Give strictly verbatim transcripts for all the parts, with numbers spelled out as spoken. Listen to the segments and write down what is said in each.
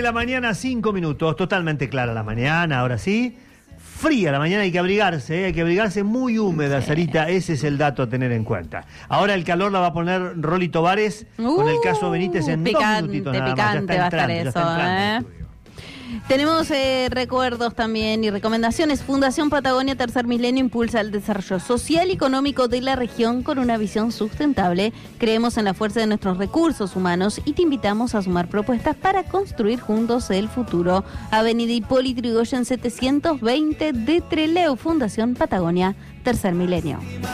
la mañana, cinco minutos, totalmente clara la mañana, ahora sí. Fría la mañana, hay que abrigarse, ¿eh? Hay que abrigarse, muy húmeda, sí. Sarita, ese es el dato a tener en cuenta. Ahora el calor la va a poner Rolly Tovares uh, con el caso Benítez en picante, dos minutitos nada picante más. Ya está va entrando, a estar ya está eso, entrando ¿eh? Tenemos eh, recuerdos también y recomendaciones. Fundación Patagonia Tercer Milenio impulsa el desarrollo social y económico de la región con una visión sustentable. Creemos en la fuerza de nuestros recursos humanos y te invitamos a sumar propuestas para construir juntos el futuro. Avenida Hipólito Yrigoyen setecientos veinte de Trelew, Fundación Patagonia Tercer Milenio.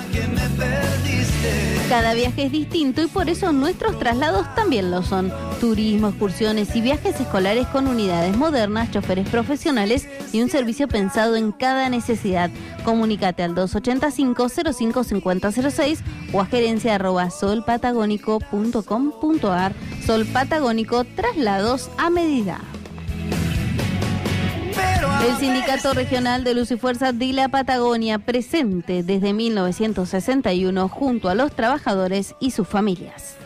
Cada viaje es distinto y por eso nuestros traslados también lo son. Turismo, excursiones y viajes escolares con unidades modernas, choferes profesionales y un servicio pensado en cada necesidad. Comunícate al dos ochenta y cinco, cero cinco cincuenta cero seis o a gerencia arroba solpatagónico punto com punto ar. Sol Patagónico, traslados a medida. El Sindicato Regional de Luz y Fuerza de la Patagonia, presente desde mil novecientos sesenta y uno junto a los trabajadores y sus familias.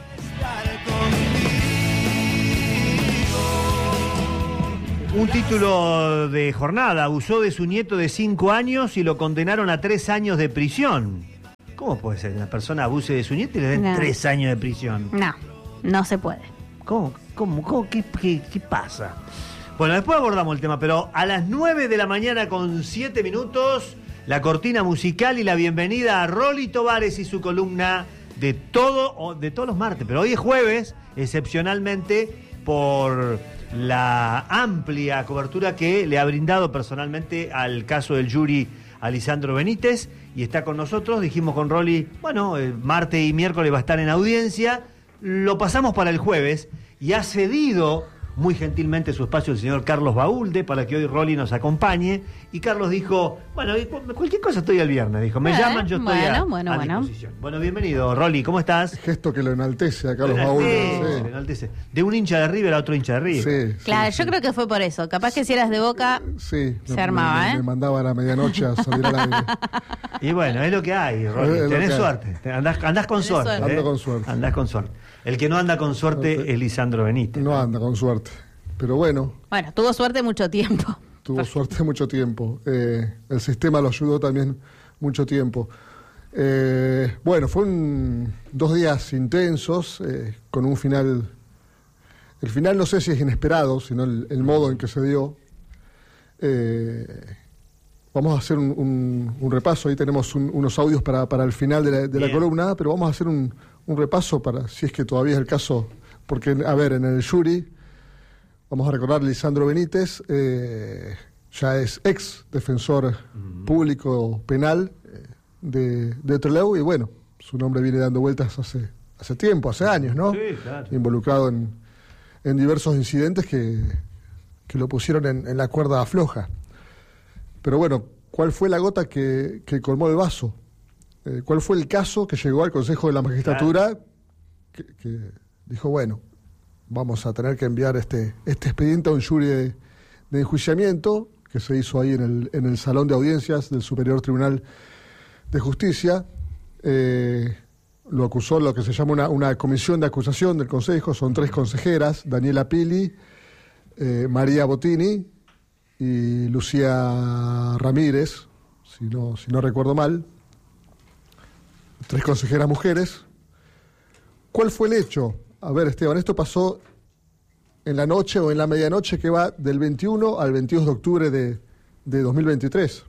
Un título de jornada: abusó de su nieto de cinco años y lo condenaron a tres años de prisión. ¿Cómo puede ser que una persona abuse de su nieto y le den no. tres años de prisión? No, no se puede. ¿Cómo? ¿Cómo? ¿Cómo? ¿Qué, qué, qué pasa? Bueno, después abordamos el tema, pero a las nueve de la mañana con siete minutos, la cortina musical y la bienvenida a Rolly Tovares y su columna de todo, de todos los martes, pero hoy es jueves, excepcionalmente por la amplia cobertura que le ha brindado personalmente al caso del Yuri a Lisandro Benítez, y está con nosotros. Dijimos con Rolly, bueno, el martes y miércoles va a estar en audiencia, lo pasamos para el jueves y ha cedido muy gentilmente su espacio el señor Carlos Baúlde para que hoy Rolly nos acompañe, y Carlos dijo, bueno, cualquier cosa estoy el viernes, dijo, me eh, llaman, yo estoy bueno, a, bueno, a bueno. disposición. Bueno, bienvenido, Rolly, ¿cómo estás? Gesto que lo enaltece a Carlos lo enaltece, Baúlde. Sí. Lo enaltece. De un hincha de River a otro hincha de River. Sí, claro, sí, yo sí. creo que fue por eso, capaz que si eras de Boca, sí, se me, armaba, me, ¿eh? Me mandaba a la medianoche a salir al aire. Y bueno, es lo que hay, Rolly, Es tenés hay. suerte, andás, andás con Tenés suerte. suerte. ¿eh? Ando con suerte. Andás con suerte. El que no anda con suerte No te... es Lisandro Benítez. No anda con suerte. Pero bueno. Bueno, tuvo suerte mucho tiempo. Tuvo suerte mucho tiempo. Eh, el sistema lo ayudó también mucho tiempo. Eh, bueno, fueron dos días intensos, eh, con un final. El final no sé si es inesperado, sino el, el modo en que se dio. Eh, vamos a hacer un, un, un repaso. Ahí tenemos un, unos audios para, para el final de la, de la columna, pero vamos a hacer un, un repaso para, si es que todavía es el caso. Porque, a ver, en el Yuri. Vamos a recordar, Lisandro Benítez, eh, ya es ex defensor uh-huh. público penal eh, de, de Trelew, y bueno, su nombre viene dando vueltas hace, hace tiempo, hace años, ¿no? Sí, claro. Involucrado en, en diversos incidentes que, que lo pusieron en, en la cuerda floja. Pero bueno, ¿cuál fue la gota que, que colmó el vaso? Eh, ¿Cuál fue el caso que llegó al Consejo de la Magistratura claro. que, que dijo, bueno, vamos a tener que enviar este, este expediente a un jury de, de enjuiciamiento que se hizo ahí en el, en el Salón de Audiencias del Superior Tribunal de Justicia? Eh, lo acusó lo que se llama una, una comisión de acusación del Consejo. Son tres consejeras, Daniela Pili, eh, María Bottini y Lucía Ramírez, si no, si no recuerdo mal. Tres consejeras mujeres. ¿Cuál fue el hecho? A ver, Esteban, esto pasó en la noche o en la medianoche que va del veintiuno al veintidós de octubre de, de dos mil veintitrés.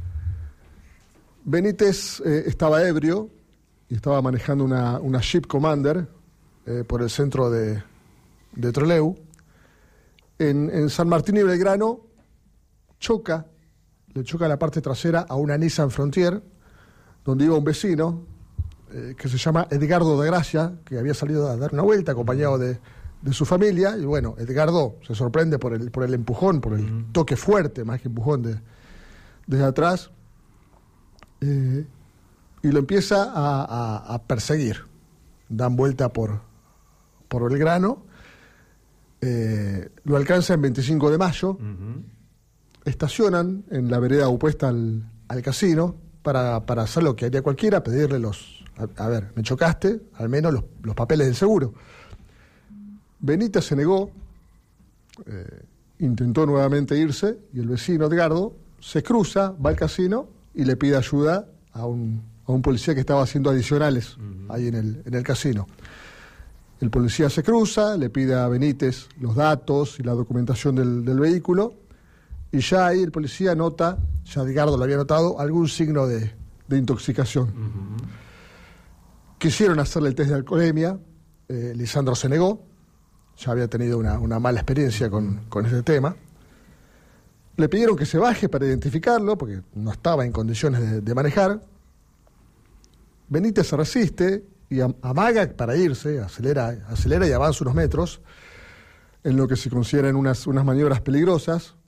Benítez eh, estaba ebrio y estaba manejando una, una Jeep Commander eh, por el centro de, de Trelew. En, en San Martín y Belgrano choca, le choca la parte trasera a una Nissan Frontier, donde iba un vecino, Eh, que se llama Edgardo de Gracia, que había salido a dar una vuelta acompañado de, de su familia, y bueno, Edgardo se sorprende por el, por el empujón, por el uh-huh. toque fuerte, más que empujón, de, desde atrás, eh, y lo empieza a, a, a perseguir. Dan vuelta por, por Belgrano, eh, lo alcanza en veinticinco de mayo, uh-huh. estacionan en la vereda opuesta al, al casino para, para hacer lo que haría cualquiera, pedirle los A, a ver, me chocaste, al menos los, los papeles del seguro. Benítez se negó, eh, intentó nuevamente irse y el vecino Edgardo se cruza, va al casino y le pide ayuda a un, a un policía que estaba haciendo adicionales uh-huh. ahí en el, en el casino. El policía se cruza, le pide a Benítez los datos y la documentación del, del vehículo, y ya ahí el policía nota, ya Edgardo lo había notado, algún signo de, de intoxicación. Uh-huh. Quisieron hacerle el test de alcoholemia, eh, Lisandro se negó, ya había tenido una, una mala experiencia con, con este tema. Le pidieron que se baje para identificarlo, porque no estaba en condiciones de, de manejar. Benítez se resiste y amaga para irse, acelera, acelera y avanza unos metros, en lo que se consideran unas, unas maniobras peligrosas.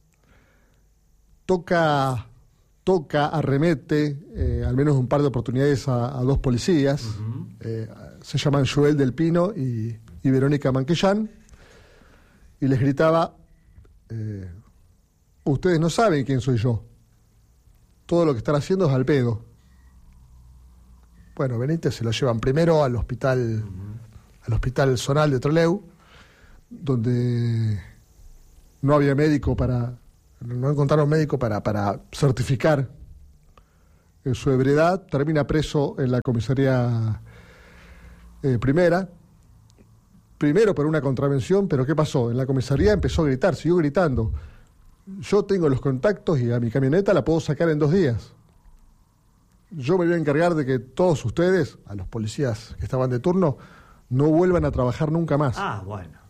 Toca, toca arremete, eh, al menos un par de oportunidades a, a dos policías. Uh-huh. eh, se llaman Joel del Pino y, y Verónica Manquellán, y les gritaba... Eh, ustedes no saben quién soy yo. Todo lo que están haciendo es al pedo. Bueno, Benítez se lo llevan primero al hospital, uh-huh. al hospital zonal de Trelew, donde no había médico para, no encontraron médico para, para certificar su ebriedad. Termina preso en la comisaría eh, primera. Primero por una contravención, pero ¿qué pasó? En la comisaría empezó a gritar, siguió gritando. Yo tengo los contactos y a mi camioneta la puedo sacar en dos días. Yo me voy a encargar de que todos ustedes, a los policías que estaban de turno, no vuelvan a trabajar nunca más. Ah, bueno.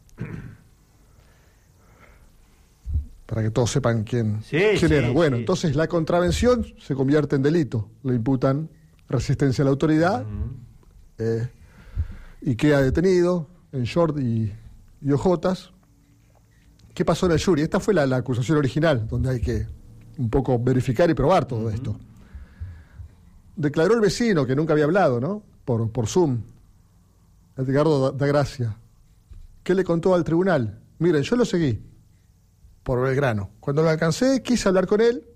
Para que todos sepan quién, sí, quién sí, era. Bueno, sí. Entonces la contravención se convierte en delito. Le imputan resistencia a la autoridad uh-huh. eh, y queda detenido en short y, y ojotas. ¿Qué pasó en el jury? Esta fue la, la acusación original, donde hay que un poco verificar y probar todo uh-huh. esto. Declaró el vecino, que nunca había hablado, ¿no? Por, por Zoom, Edgardo da Gracia. ¿Qué le contó al tribunal? Miren, yo lo seguí por Belgrano. Cuando lo alcancé, quise hablar con él,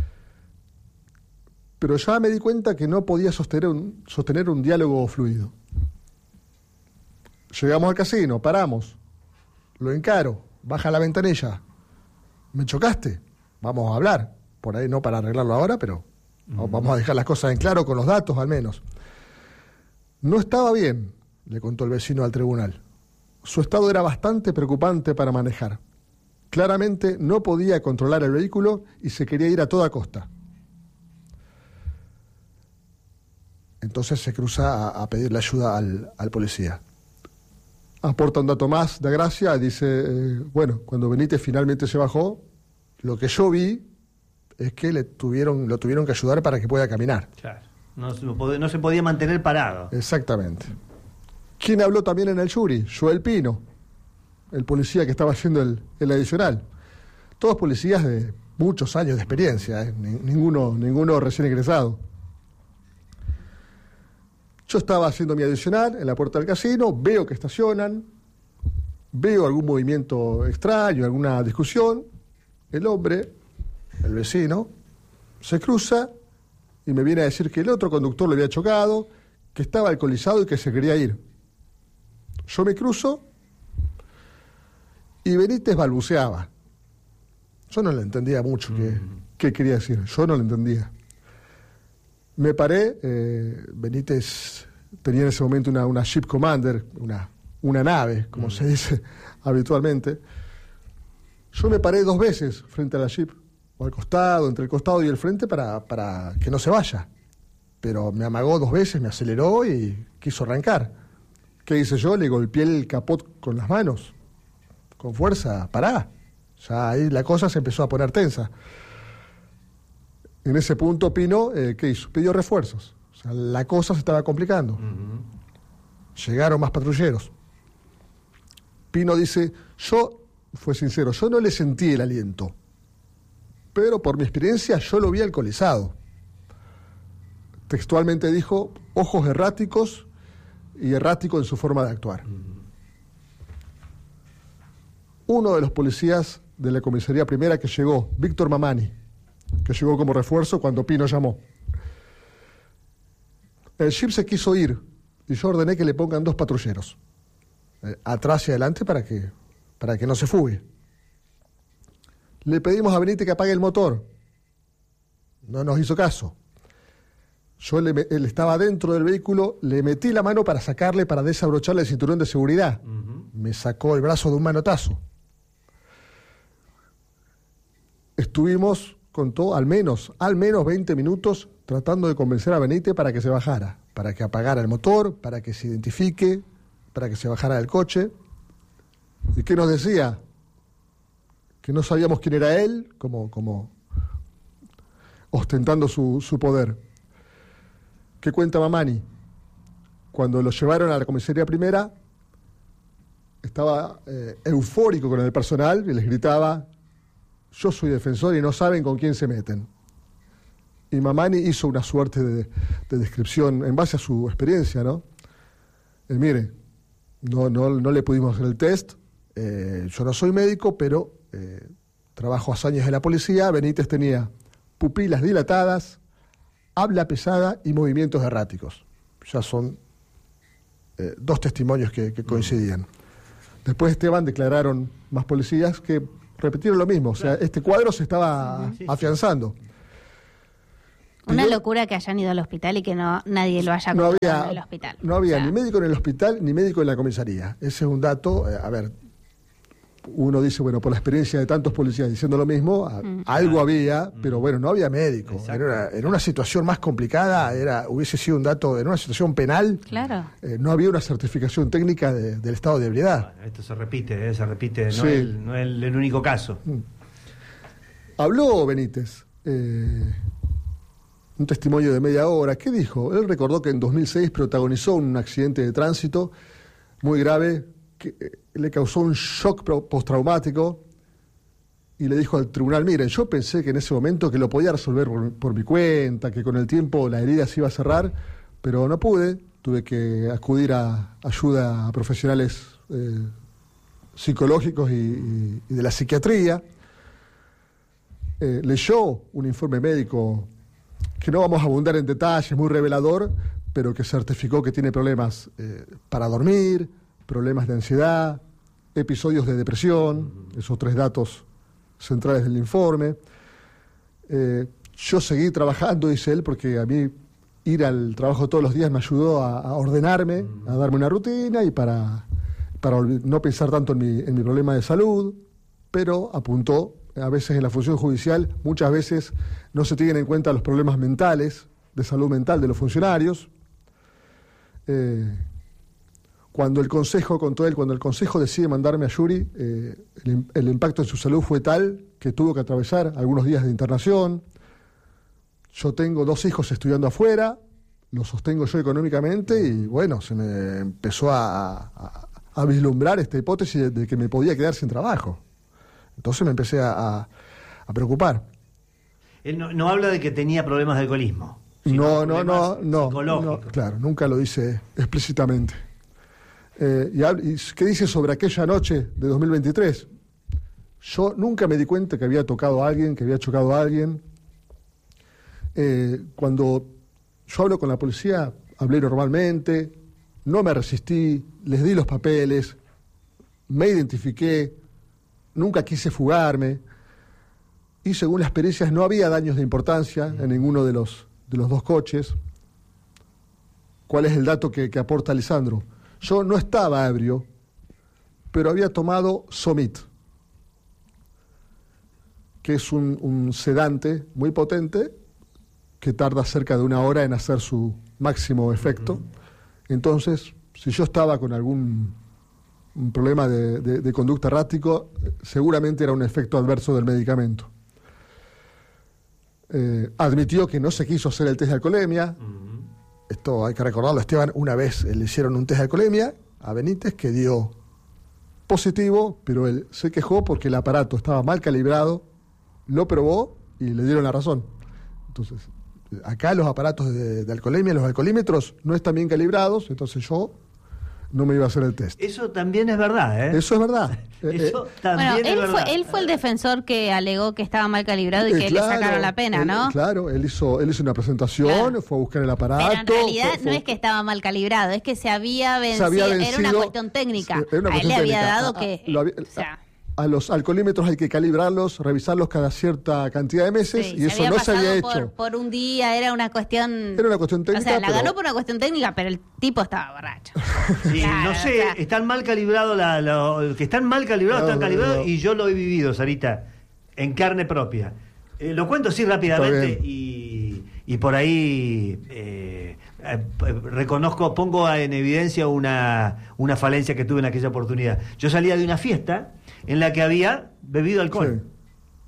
pero ya me di cuenta que no podía sostener un, sostener un diálogo fluido. Llegamos al casino, paramos, lo encaro. Baja la ventanilla. ¿Me chocaste? Vamos a hablar. Por ahí no para arreglarlo ahora, pero uh-huh. vamos a dejar las cosas en claro con los datos al menos. No estaba bien, le contó el vecino al tribunal. Su estado era bastante preocupante para manejar. Claramente no podía controlar el vehículo y se quería ir a toda costa. Entonces se cruza a, a pedirle ayuda al, al policía. Aporta un dato más de Gracia, dice, eh, bueno, cuando Benítez finalmente se bajó, lo que yo vi es que le tuvieron, lo tuvieron que ayudar para que pueda caminar. Claro, no, no se podía mantener parado. Exactamente. ¿Quién habló también en el jury? Joel Pino, el policía que estaba haciendo el, el adicional. Todos policías de muchos años de experiencia, ¿eh? ninguno, ninguno recién egresado. Yo estaba haciendo mi adicional en la puerta del casino, veo que estacionan, veo algún movimiento extraño, alguna discusión. El hombre, el vecino, se cruza y me viene a decir que el otro conductor le había chocado, que estaba alcoholizado y que se quería ir. Yo me cruzo y Benítez balbuceaba. Yo no le entendía mucho mm. qué, qué quería decir, yo no le entendía. Me paré, eh, Benítez tenía en ese momento una, una Ship Commander, una, una nave, como mm. se dice habitualmente. Yo me paré dos veces frente a la Jeep, o al costado, entre el costado y el frente, para, para que no se vaya. Pero me amagó dos veces, me aceleró y quiso arrancar. ¿Qué hice yo? Le golpeé el capot con las manos, con fuerza, pará. Ya ahí la cosa se empezó a poner tensa. En ese punto Pino, eh, ¿qué hizo? Pidió refuerzos. O sea, la cosa se estaba complicando. Uh-huh. Llegaron más patrulleros. Pino dice, yo, fue sincero, yo no le sentí el aliento, pero por mi experiencia yo lo vi alcoholizado. Textualmente dijo, ojos erráticos y errático en su forma de actuar. Uh-huh. Uno de los policías de la comisaría primera que llegó, Víctor Mamani, que llegó como refuerzo cuando Pino llamó. El jeep se quiso ir y yo ordené que le pongan dos patrulleros, eh, atrás y adelante para que, para que no se fugue. Le pedimos a Benítez que apague el motor. No nos hizo caso. Yo, le, él estaba dentro del vehículo, le metí la mano para sacarle, para desabrocharle el cinturón de seguridad. Uh-huh. Me sacó el brazo de un manotazo. Estuvimos, contó, al menos, al menos veinte minutos tratando de convencer a Benítez para que se bajara, para que apagara el motor, para que se identifique, para que se bajara del coche. ¿Y qué nos decía? Que no sabíamos quién era él, como, como ostentando su, su poder. ¿Qué cuenta Mamani? Cuando lo llevaron a la comisaría primera, estaba eh, eufórico con el personal y les gritaba: yo soy defensor y no saben con quién se meten. Y Mamani hizo una suerte de, de descripción en base a su experiencia, ¿no? Eh, mire, no, no, no le pudimos hacer el test, eh, yo no soy médico, pero eh, trabajo hace años en la policía. Benítez tenía pupilas dilatadas, habla pesada y movimientos erráticos. Ya son eh, dos testimonios que, que coincidían. Después Esteban declararon más policías que repitieron lo mismo. O sea, este cuadro se estaba sí, sí, afianzando. Una yo, locura que hayan ido al hospital y que no nadie lo haya no contado había, en el hospital. No había o sea, ni médico en el hospital ni médico en la comisaría. Ese es un dato, eh, a ver, uno dice, bueno, por la experiencia de tantos policías diciendo lo mismo, mm. algo había, pero bueno, no había médico. En una, en una situación más complicada, era hubiese sido un dato, en una situación penal, claro. eh, no había una certificación técnica de, del estado de ebriedad. Bueno, esto se repite, eh, se repite, no, sí. es, el, no es el, el único caso. Mm. Habló Benítez, eh, un testimonio de media hora. ¿Qué dijo? Él recordó que en dos mil seis protagonizó un accidente de tránsito muy grave que eh, le causó un shock postraumático y le dijo al tribunal: miren, yo pensé que en ese momento que lo podía resolver por, por mi cuenta, que con el tiempo la herida se iba a cerrar, pero no pude, tuve que acudir a ayuda a profesionales eh, psicológicos y, y, y de la psiquiatría. Eh, leyó un informe médico que no vamos a abundar en detalles, muy revelador, pero que certificó que tiene problemas eh, para dormir, problemas de ansiedad, episodios de depresión, esos tres datos centrales del informe. Eh, yo seguí trabajando, dice él, porque a mí ir al trabajo todos los días me ayudó a, a ordenarme, a darme una rutina y para, para no pensar tanto en mi, en mi problema de salud, pero apuntó, a veces en la función judicial, muchas veces no se tienen en cuenta los problemas mentales, de salud mental de los funcionarios. Eh, Cuando el consejo, contó él, cuando el consejo decide mandarme a Yuri, eh, el, el impacto en su salud fue tal que tuvo que atravesar algunos días de internación. Yo tengo dos hijos estudiando afuera, los sostengo yo económicamente y bueno, se me empezó a, a, a vislumbrar esta hipótesis de, de que me podía quedar sin trabajo. Entonces me empecé a, a, a preocupar. Él no, no habla de que tenía problemas de alcoholismo. No, no, no, no, no, claro, nunca lo dice explícitamente. Eh, y, y ¿qué dice sobre aquella noche de dos mil veintitrés? Yo nunca me di cuenta que había tocado a alguien, que había chocado a alguien. Eh, cuando yo hablo con la policía, hablé normalmente, no me resistí, les di los papeles, me identifiqué, nunca quise fugarme. Y según las pericias no había daños de importancia en ninguno de los, de los dos coches. ¿Cuál es el dato que, que aporta Lisandro? Yo no estaba ebrio, pero había tomado Somit, que es un, un sedante muy potente que tarda cerca de una hora en hacer su máximo efecto. Uh-huh. Entonces, si yo estaba con algún un problema de, de, de conducta errático, seguramente era un efecto adverso del medicamento. Eh, admitió que no se quiso hacer el test de alcoholemia. Uh-huh. Esto hay que recordarlo, Esteban, una vez le hicieron un test de alcoholemia a Benítez que dio positivo, pero él se quejó porque el aparato estaba mal calibrado, lo probó y le dieron la razón. Entonces, acá los aparatos de, de alcoholemia, los alcoholímetros, no están bien calibrados, entonces yo no me iba a hacer el test. Eso también es verdad, ¿eh? Eso es verdad. Eso también bueno, es él verdad. Fue, él fue el defensor que alegó que estaba mal calibrado y eh, que claro, le sacaron la pena, él, ¿no? Claro, él hizo, él hizo una presentación, claro. Fue a buscar el aparato. Pero en realidad fue, fue... no es que estaba mal calibrado, es que se había vencido, se había vencido era una cuestión técnica. Una a él cuestión le había técnica. dado Ah, que... lo había, o sea, a los alcoholímetros hay que calibrarlos, revisarlos cada cierta cantidad de meses, Sí, y eso no se había por, hecho. Por un día, era una cuestión... Era una cuestión técnica. O sea, la pero... ganó por una cuestión técnica, pero el tipo estaba borracho. Sí, Claro, no sé, o sea. están mal calibrados, la, la- que están mal calibrados, No, están no, calibrados, no. y yo lo he vivido, Sarita, en carne propia. Eh, lo cuento así rápidamente y, y por ahí eh, eh, reconozco, pongo en evidencia una, una falencia que tuve en aquella oportunidad. Yo salía de una fiesta en la que había bebido alcohol. Sí.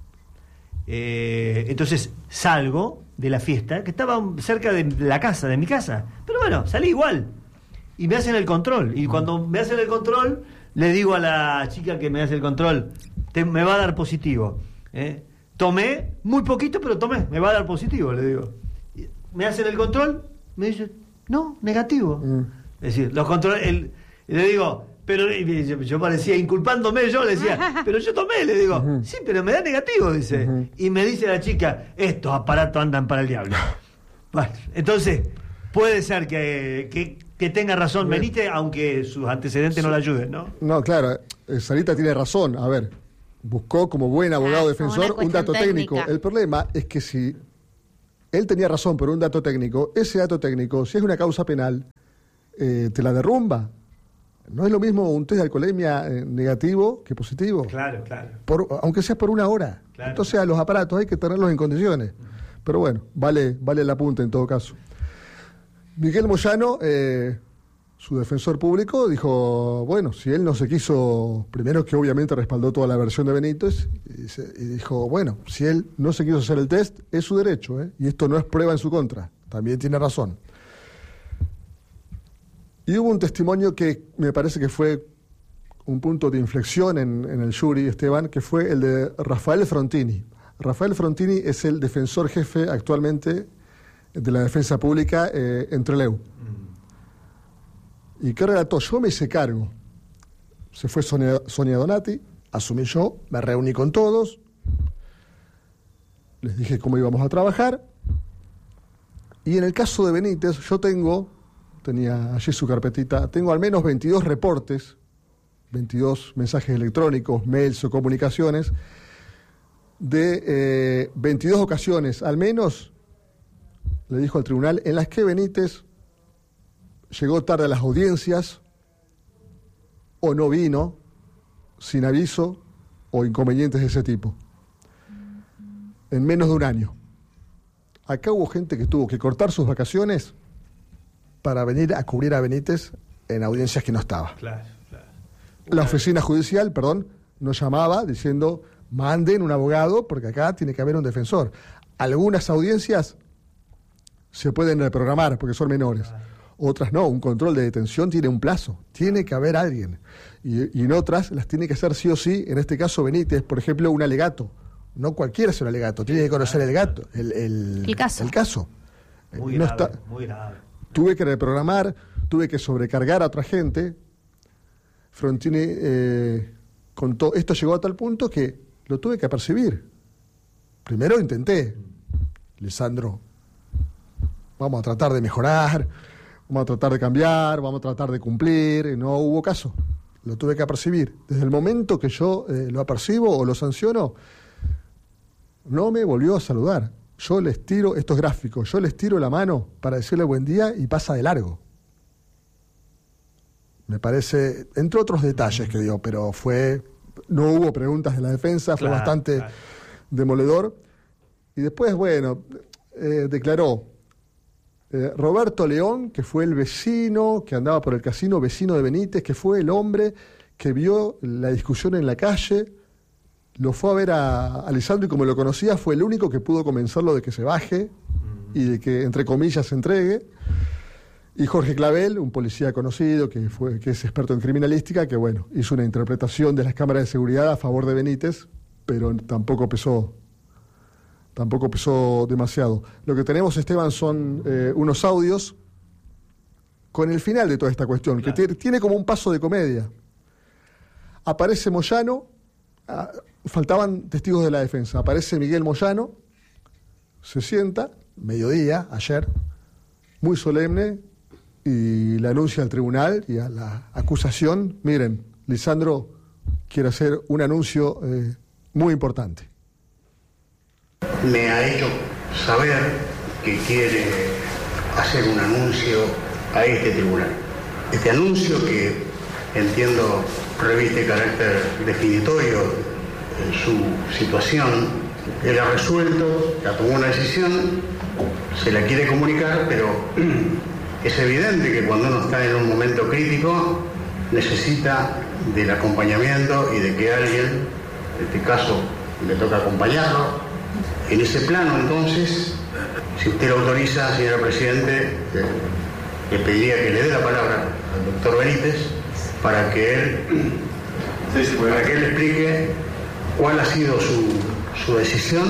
Eh, entonces salgo de la fiesta, que estaba cerca de la casa, de mi casa, pero bueno, salí igual. Y me hacen el control. Y cuando me hacen el control, le digo a la chica que me hace el control, te, me va a dar positivo. ¿eh? Tomé muy poquito, pero tomé, me va a dar positivo, le digo. Y me hacen el control, me dice, no, negativo. Mm. Es decir, los controles, el- le digo, pero y yo, yo parecía inculpándome, yo le decía, pero yo tomé, le digo, Ujú. sí, pero me da negativo, dice. Ujú. Y me dice la chica, estos aparatos andan para el diablo. Bueno, entonces, puede ser que, que, que tenga razón Bien. Benítez, aunque sus antecedentes no le ayuden, ¿no? No, claro, eh, Sarita tiene razón. A ver, buscó como buen abogado Ah, defensor una un cuestión dato técnico. técnica. El problema es que si él tenía razón por un dato técnico, ese dato técnico, si es una causa penal, eh, te la derrumba. No es lo mismo un test de alcoholemia eh, negativo que positivo. Claro, claro. Por, aunque sea por una hora. Claro. Entonces a los aparatos hay que tenerlos en condiciones. Pero bueno, vale, vale el apunte en todo caso. Miguel Moyano, eh, su defensor público, dijo, bueno, si él no se quiso, primero que obviamente respaldó toda la versión de Benítez, y, se- y dijo, bueno, si él no se quiso hacer el test, es su derecho, ¿eh? Y esto no es prueba en su contra, también tiene razón. Y hubo un testimonio que me parece que fue un punto de inflexión en, en el jury, Esteban, que fue el de Rafael Frontini. Rafael Frontini es el defensor jefe actualmente de la defensa pública eh, en Trelew. ¿Y qué relató? Yo me hice cargo. Se fue Sonia, Sonia Donati, asumí yo, me reuní con todos, les dije cómo íbamos a trabajar. Y en el caso de Benítez, yo tengo, tenía allí su carpetita, tengo al menos veintidós reportes, veintidós mensajes electrónicos, mails o comunicaciones, de eh, veintidós ocasiones, al menos, le dijo al tribunal, en las que Benítez llegó tarde a las audiencias o no vino sin aviso o inconvenientes de ese tipo. En menos de un año. Acá hubo gente que tuvo que cortar sus vacaciones para venir a cubrir a Benítez en audiencias que no estaba. Claro, claro. La oficina judicial, perdón, nos llamaba diciendo, manden un abogado porque acá tiene que haber un defensor. Algunas audiencias se pueden reprogramar porque son menores. Otras no, un control de detención tiene un plazo, tiene que haber alguien. Y, y en otras las tiene que hacer sí o sí, en este caso Benítez, por ejemplo, un alegato. No cualquiera es un alegato, tiene que conocer el gato, el, el, El caso. el caso. Muy No grave, está- muy grave. tuve que reprogramar, tuve que sobrecargar a otra gente. Frontini eh, contó, esto llegó a tal punto que lo tuve que apercibir. Primero intenté, Lisandro, vamos a tratar de mejorar, vamos a tratar de cambiar, vamos a tratar de cumplir, y no hubo caso. Lo tuve que apercibir. Desde el momento que yo eh, lo apercibo o lo sanciono, no me volvió a saludar. Yo les tiro, estos gráficos, yo les tiro la mano para decirle buen día y pasa de largo. Me parece, entre otros detalles que dio, pero fue, no hubo preguntas de la defensa, fue Claro, bastante claro. demoledor. Y después, bueno, eh, declaró eh, Roberto León, que fue el vecino que andaba por el casino, vecino de Benítez, que fue el hombre que vio la discusión en la calle, lo fue a ver a, a Lisandro y como lo conocía fue el único que pudo convencerlo de que se baje y de que, entre comillas, se entregue. Y Jorge Clavel, un policía conocido que, fue, que es experto en criminalística, que bueno, hizo una interpretación de las cámaras de seguridad a favor de Benítez, pero tampoco pesó, tampoco pesó demasiado. Lo que tenemos, Esteban, son eh, unos audios con el final de toda esta cuestión, Claro. que tiene, tiene como un paso de comedia. Aparece Moyano, ah, faltaban testigos de la defensa, aparece Miguel Moyano, se sienta, mediodía, ayer, muy solemne, y le anuncia al tribunal y a la acusación, miren, Lisandro quiere hacer un anuncio eh, muy importante. Me ha hecho saber que quiere hacer un anuncio a este tribunal. Este anuncio, que entiendo reviste carácter definitorio en su situación, él ha resuelto, ya tomó una decisión, se la quiere comunicar, pero es evidente que cuando uno está en un momento crítico necesita del acompañamiento y de que alguien, en este caso le toca acompañarlo. En ese plano, entonces, si usted lo autoriza, señora Presidente, eh, le pediría que le dé la palabra al doctor Benítez para que él, para que él explique cuál ha sido su, su decisión.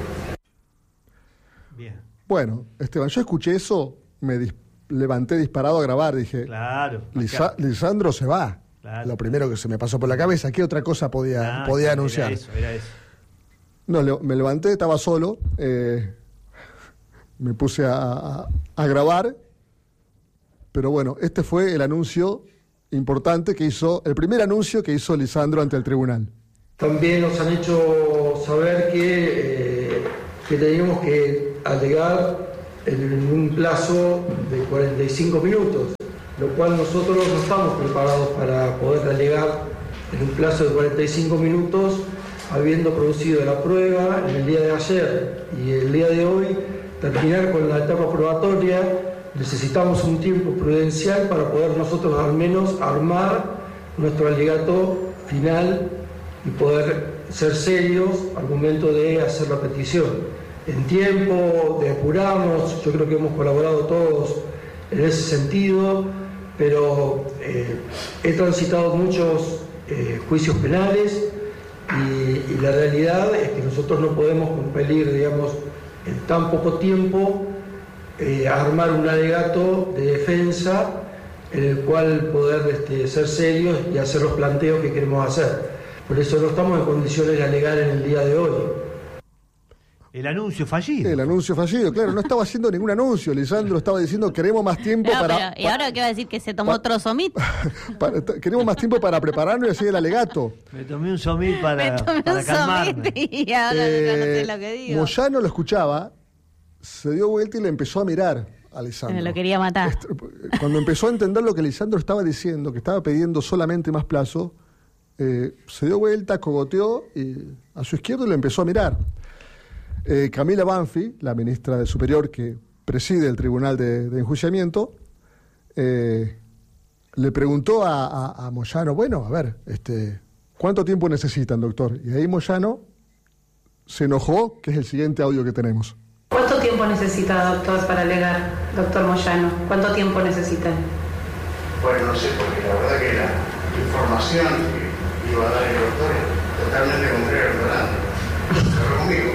Bien. Bueno, Esteban, yo escuché eso, me dis- levanté disparado a grabar, dije, Claro. Lisa- Lisandro se va. Claro. Lo primero que se me pasó por la cabeza, ¿qué otra cosa podía, Ah, podía era anunciar? eso, era eso. No, le- me levanté, estaba solo, eh, me puse a, a- a grabar, pero bueno, este fue el anuncio importante que hizo, el primer anuncio que hizo Lisandro ante el tribunal. También nos han hecho saber que, eh, que teníamos que alegar en un plazo de cuarenta y cinco minutos, lo cual nosotros no estamos preparados para poder alegar en un plazo de cuarenta y cinco minutos, habiendo producido la prueba en el día de ayer y el día de hoy, terminar con la etapa probatoria. Necesitamos un tiempo prudencial para poder nosotros al menos armar nuestro alegato final y poder ser serios al momento de hacer la petición. En tiempo, de apurarnos, yo creo que hemos colaborado todos en ese sentido, pero eh, he transitado muchos eh, juicios penales y, y la realidad es que nosotros no podemos compelir, digamos, en tan poco tiempo eh, a armar un alegato de defensa en el cual poder este, ser serios y hacer los planteos que queremos hacer. Por eso no estamos en condiciones de alegar en el día de hoy. El anuncio fallido. El anuncio fallido, claro, no estaba haciendo ningún anuncio, Lisandro estaba diciendo queremos más tiempo No, para, pero, ¿y ahora qué va a decir? ¿Que se tomó pa- otro somit? para- queremos más tiempo para prepararnos y hacer el alegato. Me tomé un somil para, Me tomé para un calmarme. somit y ahora no sé Eh, lo que digo. Moyano lo escuchaba, se dio vuelta y le empezó a mirar a Lisandro. Me lo quería matar. Est- Cuando empezó a entender lo que Lisandro estaba diciendo, que estaba pidiendo solamente más plazo, eh, se dio vuelta, cogoteó y a su izquierda lo empezó a mirar. Eh, Camila Banfi, la ministra del Superior que preside el Tribunal de, de Enjuiciamiento, eh, le preguntó a, a, a Moyano, bueno, a ver, este, ¿cuánto tiempo necesitan, doctor? Y ahí Moyano se enojó, que es el siguiente audio que tenemos. ¿Cuánto tiempo necesita, doctor, para alegar, doctor Moyano? ¿Cuánto tiempo necesitan? Bueno, no sé, porque la verdad que la información que iba a dar el doctor es totalmente contraria al doctorando. Pero conmigo.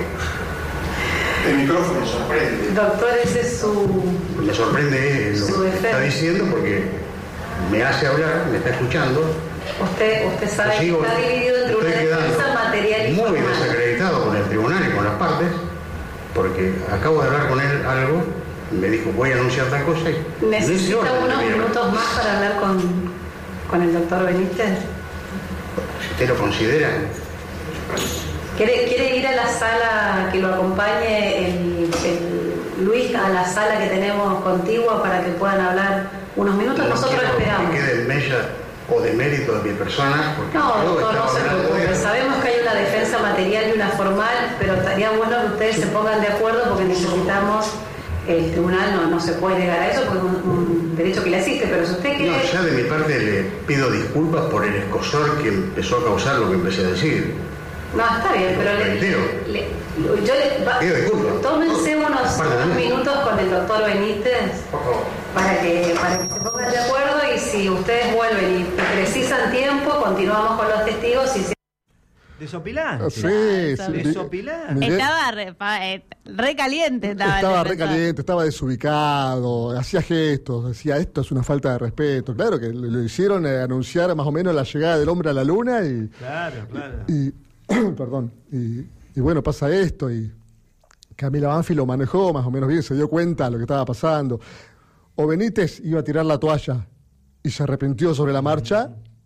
El micrófono sorprende. Doctor, ese es su... Me sorprende lo Su que defensa. está diciendo porque me hace hablar, me está escuchando. Usted, usted sabe Yo que sigo- está dividido entre estoy una defensa quedando material y muy formal. desacreditado con el tribunal y con las partes, porque acabo de hablar con él algo, me dijo voy a anunciar tal cosa y... ¿Necesita orden unos tenía. minutos más para hablar con, con el doctor Benítez? Si usted lo considera, ¿Quiere, ¿Quiere ir a la sala que lo acompañe el, el Luis, a la sala que tenemos contigua para que puedan hablar unos minutos? no Nosotros quiero esperamos. que quede en mella o de mérito de mi persona, porque No, yo doctor, no estaba se hablando de preocupe. él. Sabemos que hay una defensa material y una formal, pero estaría bueno que ustedes se pongan de acuerdo porque necesitamos, el tribunal no, no se puede negar a eso porque es un, un derecho que le asiste, pero si usted quiere... No, ya de mi parte le pido disculpas por el escozor que empezó a causar lo que empecé a decir. No, está bien, pero le, Reitero. le- yo le... va- Pido disculpas. tómense unos, Aparte de unos mí. minutos con el doctor Benítez Por favor. para que, para que se pongan de acuerdo y si ustedes vuelven y precisan tiempo, continuamos con los testigos y si Desopilante. Sí, Claro, sí. desopilante. Miguel Estaba re, pa- eh, re caliente. Estaba, el estaba re defensor. caliente, estaba desubicado, hacía gestos, decía esto es una falta de respeto. Claro que lo, lo hicieron eh, anunciar más o menos la llegada del hombre a la luna y, Claro, claro. y perdón, y, y bueno, pasa esto y Camila Banfi lo manejó más o menos bien, se dio cuenta de lo que estaba pasando. O Benítez iba a tirar la toalla y se arrepintió sobre la marcha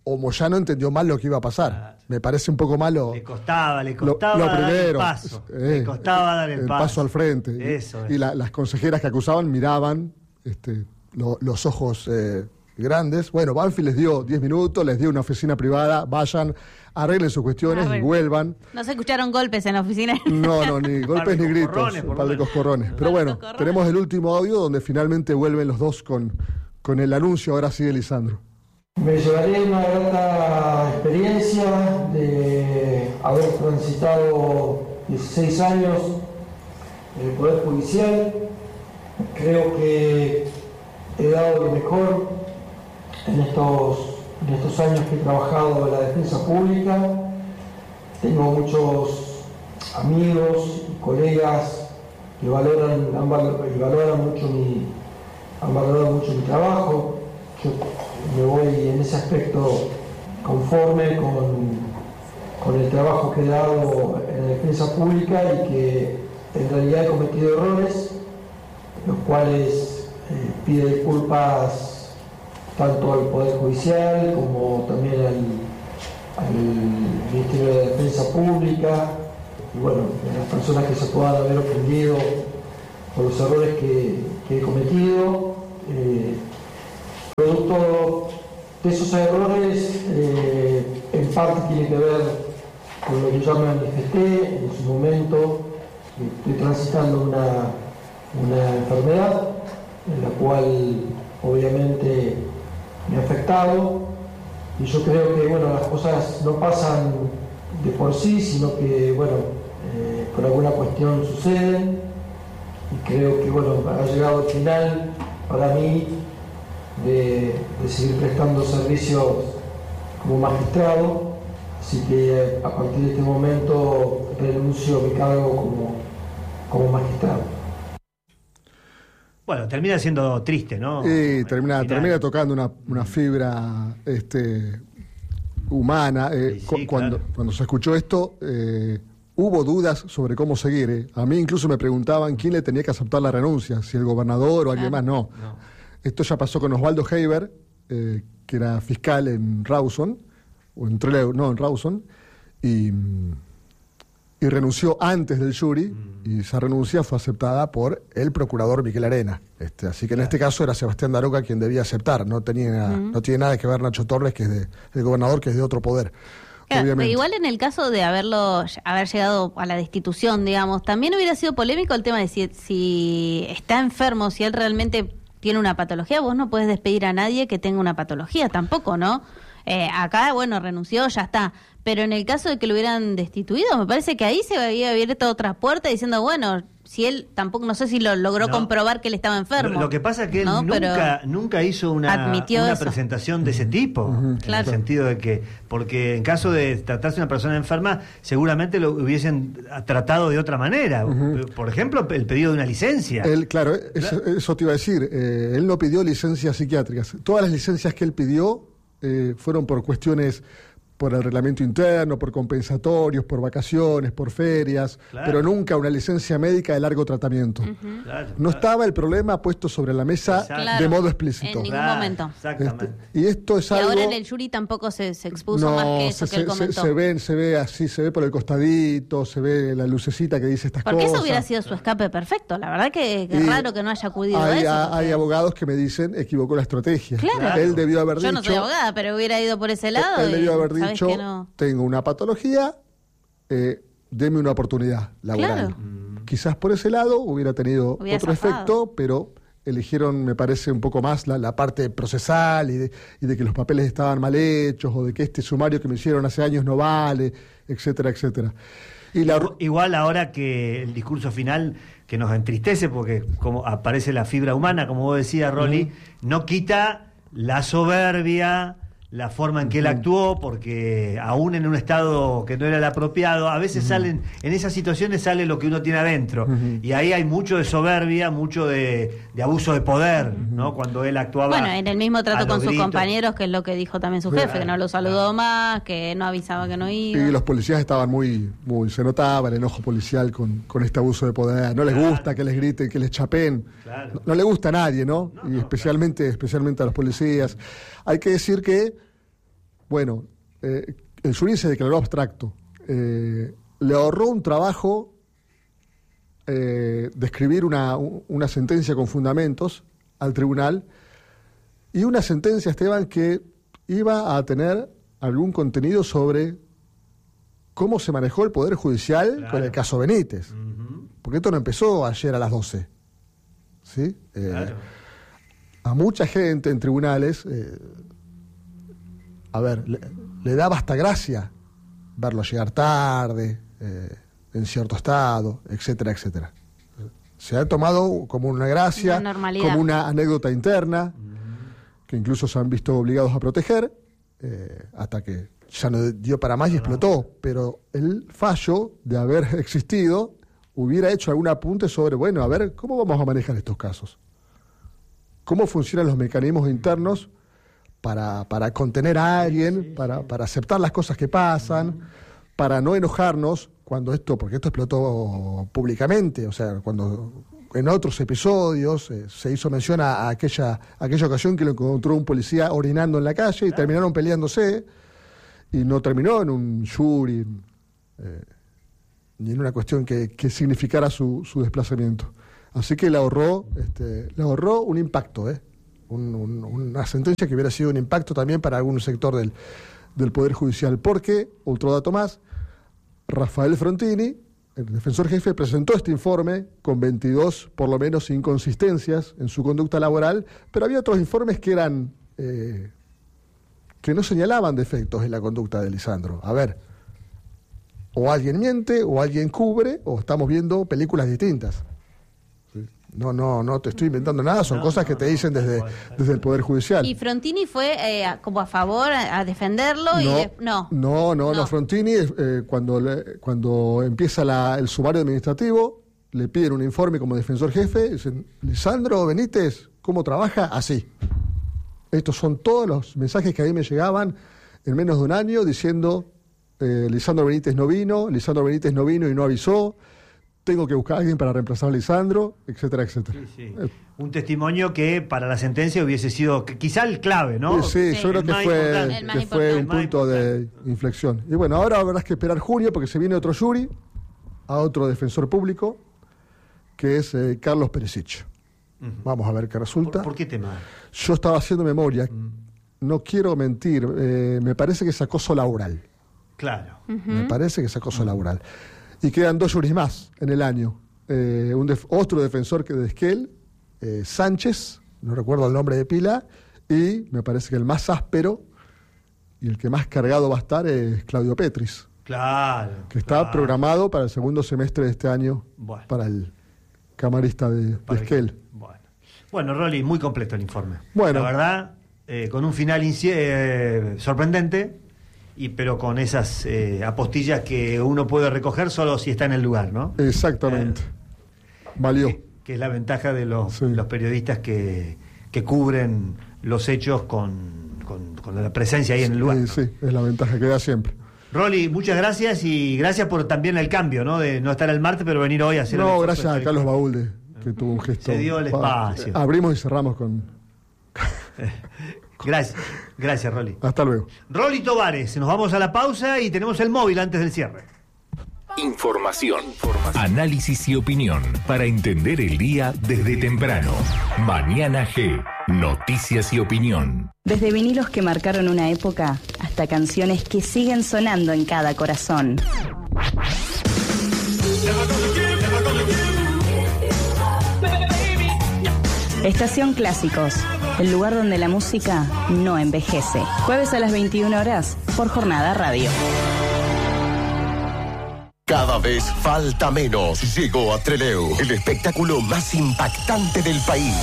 o Moyano entendió mal lo que iba a pasar. Ah, sí. Me parece un poco malo. Le costaba, le costaba lo, lo dar primero, el paso. eh, le costaba dar el, el paso. paso al frente. Eso y es. la, las consejeras que acusaban miraban este, lo, los ojos eh, grandes. Bueno, Banfield les dio diez minutos, les dio una oficina privada, vayan, arreglen sus cuestiones Arreglen. y vuelvan. No se escucharon golpes en la oficina. No, no, ni golpes ni gritos, coscorrones, por un lo par de menos. coscorrones. Pero Par de bueno, coscorrones. tenemos el último audio donde finalmente vuelven los dos con, con el anuncio. Ahora sigue Lisandro. Me llevaré una grata experiencia de haber transitado dieciséis años en el Poder Judicial. Creo que he dado lo mejor en estos, en estos años que he trabajado en la defensa pública. Tengo muchos amigos y colegas que valoran, han, val- y valoran mucho mi, han valorado mucho mi trabajo. Yo me voy en ese aspecto conforme con, con el trabajo que he dado en la defensa pública y que en realidad he cometido errores, los cuales eh, pido disculpas tanto al Poder Judicial como también al, al Ministerio de Defensa Pública y bueno, a las personas que se puedan haber ofendido por los errores que, que he cometido. Eh, Producto de esos errores, eh, en parte tiene que ver con lo que yo me manifesté en su momento. Estoy transitando una, una enfermedad en la cual obviamente me ha afectado y yo creo que bueno, las cosas no pasan de por sí, sino que bueno, eh, por alguna cuestión suceden y creo que bueno, ha llegado el final para mí De, de seguir prestando servicios como magistrado, así que a partir de este momento renuncio a mi cargo como, como magistrado. Bueno, termina siendo triste, ¿no? Y termina, Al final. termina tocando una, una fibra este, humana. Eh, Sí, cu- sí, cuando, claro. cuando se escuchó esto, eh, hubo dudas sobre cómo seguir. eh. A mí incluso me preguntaban quién le tenía que aceptar la renuncia, si el gobernador o alguien más. No. No. Esto ya pasó con Osvaldo Heiber, eh, que era fiscal en Rawson, o en Trelew, no, en Rawson, y, y renunció antes del jury, y esa renuncia fue aceptada por el procurador Miquel Arena. Este, así que en este caso era Sebastián Daroca quien debía aceptar, no, tenía, no tiene nada que ver Nacho Torres, que es de, el gobernador, que es de otro poder. Claro, obviamente. igual en el caso de haberlo haber llegado a la destitución, digamos, también hubiera sido polémico el tema de si, si está enfermo, si él realmente tiene una patología. Vos no podés despedir a nadie que tenga una patología tampoco, ¿no? Eh, acá, bueno, renunció, ya está. Pero en el caso de que lo hubieran destituido, me parece que ahí se había abierto otra puerta diciendo, bueno, si él tampoco, no sé si lo logró No. comprobar que él estaba enfermo. Lo, lo que pasa es que él ¿no? nunca, Pero nunca hizo una, admitió una eso. presentación de ese tipo. En Claro. el sentido de que, porque en caso de tratarse de una persona enferma, seguramente lo hubiesen tratado de otra manera. Por ejemplo, el pedido de una licencia. Él, claro, eso, eso te iba a decir. eh, él no pidió licencias psiquiátricas. Todas las licencias que él pidió eh, fueron por cuestiones, por el reglamento interno, por compensatorios, por vacaciones, por ferias, Claro. pero nunca una licencia médica de largo tratamiento. Claro, No claro. estaba el problema puesto sobre la mesa Exacto. de Claro, modo explícito. en ningún Claro, momento. Exactamente. Este, y esto es Y algo... ahora en el jury tampoco se, se expuso más que eso se, que él se- comentó. se ven, se ve así, se ve por el costadito, se ve la lucecita que dice estas Porque cosas. eso hubiera sido su escape perfecto. La verdad que, que Y es raro que no haya acudido a hay, eso. a- porque- hay abogados que me dicen equivocó la estrategia. Claro. Él debió haber Yo dicho. no soy abogada, pero hubiera ido por ese lado. Él y debió haber sabés dicho, que no. tengo una patología, eh, deme una oportunidad laboral. Claro. Quizás por ese lado hubiera tenido Hubiera otro zafado. efecto, pero eligieron, me parece, un poco más la, la parte procesal y de, y de que los papeles estaban mal hechos o de que este sumario que me hicieron hace años no vale, etcétera, etcétera. Y la, Igual ahora que el discurso final, que nos entristece porque como aparece la fibra humana, como vos decías, Rolly, no quita la soberbia, la forma en que él actuó, porque aún en un estado que no era el apropiado, a veces salen, en esas situaciones sale lo que uno tiene adentro, y ahí hay mucho de soberbia, mucho de, de abuso de poder, ¿no? Cuando él actuaba. Bueno, en el mismo a trato los con sus gritos. compañeros, que es lo que dijo también su jefe, que no lo saludó más, que no avisaba que no iba. y los policías estaban muy, muy, se notaba el enojo policial con, con este abuso de poder. No les Claro. gusta que les griten, que les chapen. Claro. No, no le gusta a nadie, ¿no? No, y no, especialmente, especialmente a los policías. Hay que decir que Bueno, eh, el jury se declaró abstracto. Eh, le ahorró un trabajo eh, de escribir una, una sentencia con fundamentos al tribunal, y una sentencia, Esteban, que iba a tener algún contenido sobre cómo se manejó el Poder Judicial claro. con el caso Benítez. Uh-huh. Porque esto no empezó ayer a las doce. ¿Sí? Eh, claro. A mucha gente en tribunales, eh, a ver, le, le daba hasta gracia verlo llegar tarde, eh, en cierto estado, etcétera, etcétera. Se ha tomado como una gracia, una como una anécdota interna, uh-huh. que incluso se han visto obligados a proteger, eh, hasta que ya no dio para más y explotó. Pero el fallo de haber existido hubiera hecho algún apunte sobre, bueno, a ver, ¿cómo vamos a manejar estos casos? ¿Cómo funcionan los mecanismos internos para, para contener a alguien, sí, sí, para, sí. para aceptar las cosas que pasan, uh-huh. para no enojarnos cuando esto, porque esto explotó públicamente, o sea, cuando en otros episodios eh, se hizo mención a, a aquella a aquella ocasión que lo encontró un policía orinando en la calle y terminaron peleándose, y no terminó en un jury eh, ni en una cuestión que, que significara su, su desplazamiento. Así que le ahorró, este, le ahorró un impacto, ¿eh? un, un, una sentencia que hubiera sido un impacto también para algún sector del, del Poder Judicial, porque, otro dato más, Rafael Frontini, el defensor jefe, presentó este informe con veintidós, por lo menos, inconsistencias en su conducta laboral, pero había otros informes que eran eh, que no señalaban defectos en la conducta de Lisandro. A ver, o alguien miente, o alguien cubre, o estamos viendo películas distintas. No, no, no te estoy inventando nada, son no, cosas que no, te dicen desde, no, desde el Poder Judicial. ¿Y Frontini fue eh, como a favor, a, a defenderlo? No, y de, no. no, no, no, no, Frontini, eh, cuando, le, cuando empieza la, el sumario administrativo, le piden un informe como defensor jefe, y dicen, Lisandro Benítez, ¿cómo trabaja? Así. Estos son todos los mensajes que a mí me llegaban en menos de un año diciendo, eh, Lisandro Benítez no vino, Lisandro Benítez no vino y no avisó, tengo que buscar a alguien para reemplazar a Lisandro, etcétera, etcétera. Sí, sí. Eh, un testimonio que para la sentencia hubiese sido quizá el clave, ¿no? Sí, sí, yo creo que fue, el, que fue un punto de inflexión. Y bueno, ahora habrá que esperar junio porque se viene otro jury, a otro defensor público, que es eh, Carlos Perisic. Uh-huh. Vamos a ver qué resulta. ¿Por, por qué tema? Yo estaba haciendo memoria, uh-huh. no quiero mentir, eh, me parece que es acoso laboral. Claro. Uh-huh. Me parece que es acoso uh-huh. laboral. Y quedan dos juris más en el año. Eh, un def- otro defensor que de Esquel, eh, Sánchez, no recuerdo el nombre de pila, y me parece que el más áspero y el que más cargado va a estar es Claudio Petris. Claro. Que está claro. programado para el segundo semestre de este año, bueno. para el camarista de, de Esquel. Bueno. bueno, Rolly, muy completo el informe. Bueno. La verdad, eh, con un final inci- eh, sorprendente. Y pero con esas eh, apostillas que uno puede recoger solo si está en el lugar, ¿no? Exactamente. Eh, Valió. Que, que es la ventaja de los, sí. los periodistas que, que cubren los hechos con, con, con la presencia ahí en el lugar. Sí, ¿no? Sí, es la ventaja que da siempre. Rolly, muchas gracias y gracias por también el cambio, ¿no? De no estar el martes, pero venir hoy a hacer... No, gracias a Carlos Baúlde, que tuvo un gesto... Se dio el espacio. Abrimos y cerramos con... Gracias, gracias Rolly. Hasta luego. Rolly Tovares, nos vamos a la pausa y tenemos el móvil antes del cierre. Información, análisis y opinión para entender el día desde temprano. Mañana G, noticias y opinión. Desde vinilos que marcaron una época hasta canciones que siguen sonando en cada corazón. Estación Clásicos, el lugar donde la música no envejece. Jueves a las veintiuna horas por Jornada Radio. Cada vez falta menos. Llegó a Trelew, el espectáculo más impactante del país.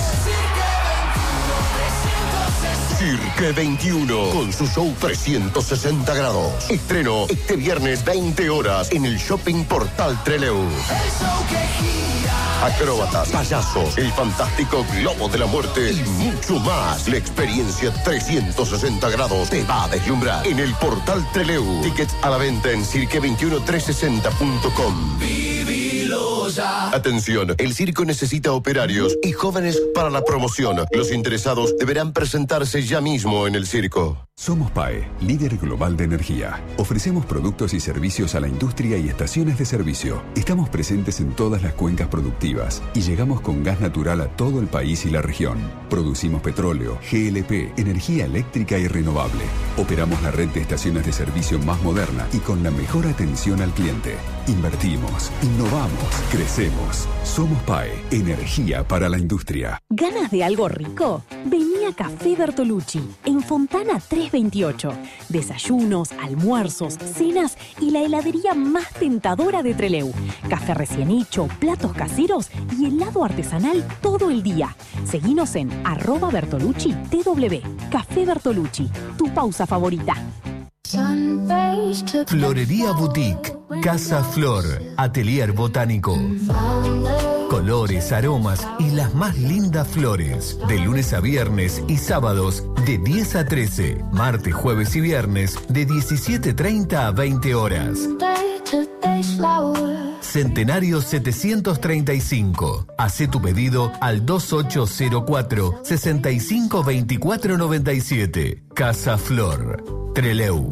Cirque veintiuno, con su show trescientos sesenta grados. Estreno este viernes veinte horas en el Shopping Portal Trelew. Acróbatas, payasos, el fantástico globo de la muerte y mucho más. La experiencia trescientos sesenta grados te va a deslumbrar en el Portal Trelew. Tickets a la venta en cirque veintiuno trescientos sesenta punto com. Atención, el circo necesita operarios y jóvenes para la promoción. Los interesados deberán presentarse ya mismo en el circo. Somos P A E, líder global de energía. Ofrecemos productos y servicios a la industria y estaciones de servicio. Estamos presentes en todas las cuencas productivas y llegamos con gas natural a todo el país y la región. Producimos petróleo, G L P, energía eléctrica y renovable. Operamos la red de estaciones de servicio más moderna y con la mejor atención al cliente. Invertimos, innovamos, crecemos. Somos P A E, energía para la industria. ¿Ganas de algo rico? Vení a Café Bertolucci, en Fontana trescientos veintiocho. Desayunos, almuerzos, cenas y la heladería más tentadora de Trelew. Café recién hecho, platos caseros y helado artesanal todo el día. Seguinos en arroba Bertolucci T W. Café Bertolucci, tu pausa favorita. Florería Boutique, Casa Flor, Atelier Botánico. Colores, aromas y las más lindas flores. De lunes a viernes y sábados de diez a trece. Martes, jueves y viernes de diecisiete treinta a veinte horas. Centenario setecientos treinta y cinco. Hacé tu pedido al dos ocho cero cuatro, seis cinco dos cuatro nueve siete. Casa Flor, Trelew.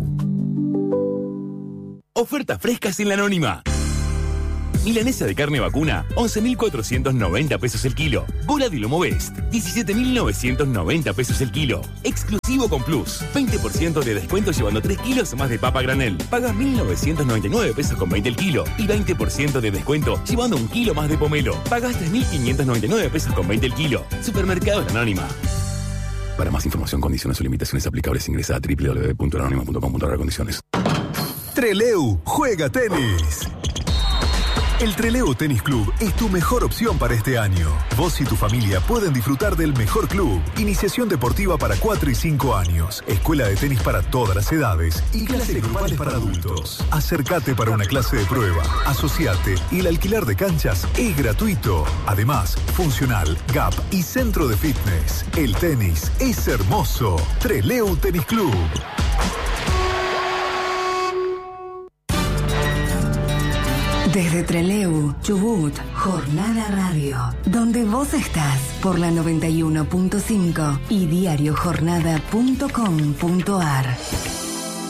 Ofertas frescas en la Anónima. Milanesa de carne vacuna, once mil cuatrocientos noventa pesos el kilo. Bola de lomo Best, diecisiete mil novecientos noventa pesos el kilo. Exclusivo con Plus, veinte por ciento de descuento llevando tres kilos más de papa granel. Pagas mil novecientos noventa y nueve pesos con veinte el kilo. Y veinte por ciento de descuento llevando un kilo más de pomelo. Pagas tres mil quinientos noventa y nueve pesos con veinte el kilo. Supermercado La Anónima. Para más información, condiciones o limitaciones aplicables, ingresa a doble u doble u doble u punto la anónima punto com punto a r condiciones. Trelew juega tenis. El Trelew Tenis Club es tu mejor opción para este año. Vos y tu familia pueden disfrutar del mejor club. Iniciación deportiva para cuatro y cinco años. Escuela de tenis para todas las edades. Y clases grupales para adultos. Acércate para una clase de prueba. Asociate y el alquiler de canchas es gratuito. Además, funcional, gap y centro de fitness. El tenis es hermoso. Trelew Tenis Club. Desde Trelew, Chubut, Jornada Radio, donde vos estás por la noventa y uno punto cinco y diario jornada punto com punto a r.